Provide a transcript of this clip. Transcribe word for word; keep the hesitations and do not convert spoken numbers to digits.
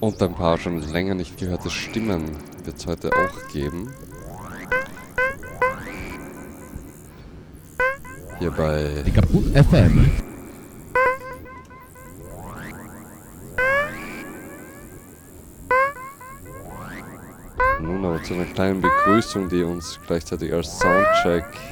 Und ein paar schon länger nicht gehörte Stimmen wird es heute auch geben. Hier bei Die Kaputt F M. Nun aber zu einer kleinen Begrüßung, die uns gleichzeitig als Soundcheck